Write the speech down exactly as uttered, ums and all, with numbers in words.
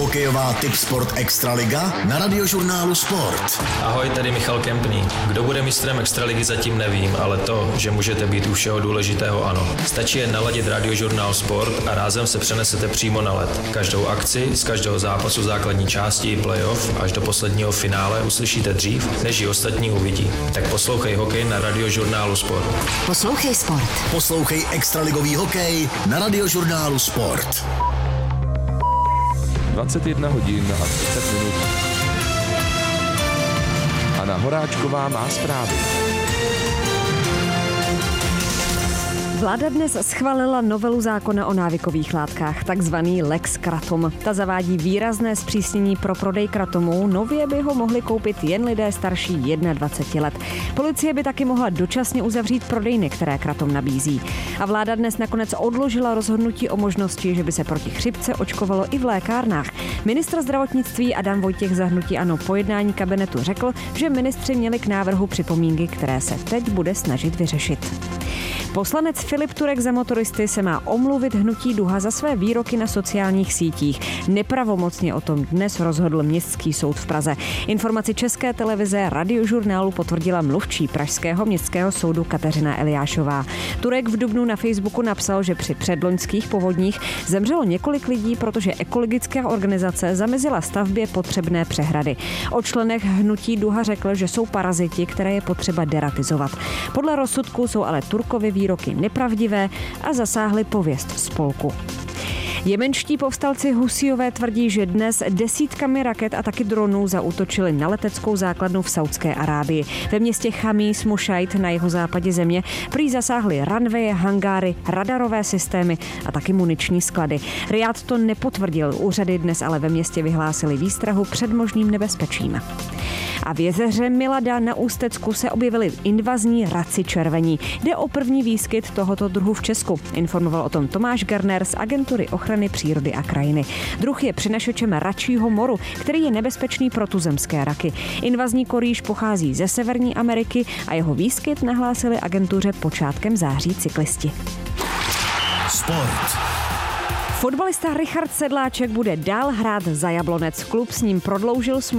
Hokejová Tipsport Extraliga na Radiožurnálu Sport. Ahoj, tady Michal Kempný. Kdo bude mistrem Extraligy, zatím nevím, ale to, že můžete být u všeho důležitého, ano. Stačí jen naladit Radiožurnál Sport a rázem se přenesete přímo na led. Každou akci z každého zápasu základní části i playoff až do posledního finále uslyšíte dřív, než ji ostatní uvidí. Tak poslouchej hokej na Radiožurnálu Sport. Poslouchej sport. Poslouchej extraligový hokej na Radiožurnálu Sport. dvacet jedna hodin a třicet minut. Anna Horáčková má zprávy. Vláda dnes schválila novelu zákona o návykových látkách, takzvaný Lex Kratom. Ta zavádí výrazné zpřísnění pro prodej kratomu, nově by ho mohli koupit jen lidé starší dvacet jedna let. Policie by taky mohla dočasně uzavřít prodejny, které kratom nabízí. A vláda dnes nakonec odložila rozhodnutí o možnosti, že by se proti chřipce očkovalo i v lékárnách. Ministr zdravotnictví Adam Vojtěch za hnutí ANO po jednání kabinetu řekl, že ministři měli k návrhu připomínky, které se teď bude snažit vyřešit. Poslanec Filip Turek za motoristy se má omluvit hnutí Duha za své výroky na sociálních sítích. Nepravomocně o tom dnes rozhodl Městský soud v Praze. Informaci České televize Radiožurnálu potvrdila mluvčí pražského městského soudu Kateřina Eliášová. Turek v dubnu na Facebooku napsal, že při předloňských povodních zemřelo několik lidí, protože ekologická organizace zamezila stavbě potřebné přehrady. O členech hnutí Duha řekl, že jsou paraziti, které je potřeba deratizovat. Podle rozsudku jsou ale Turkovi výroky nepravdivé a zasáhly pověst spolku. Jemenští povstalci Husíové tvrdí, že dnes desítkami raket a taky dronů zaútočili na leteckou základnu v Saudské Arábii. Ve městě Chamis Mušajt na jihozápadě země prý zasáhly runwaye, hangáry, radarové systémy a taky muniční sklady. Riad to nepotvrdil, úřady dnes ale ve městě vyhlásili výstrahu před možným nebezpečím. A v jezeře Milada na Ústecku se objevili invazní raci červení. Jde o první výskyt tohoto druhu v Česku. Informoval o tom Tomáš Garner z Agentury ochrany přírody a krajiny. Druh je přinašečem račího moru, který je nebezpečný pro tuzemské raky. Invazní korýš pochází ze Severní Ameriky a jeho výskyt nahlásili agentuře počátkem září cyklisti. Sport. Fotbalista Richard Sedláček bude dál hrát za Jablonec. Klub s ním prodloužil smlouvu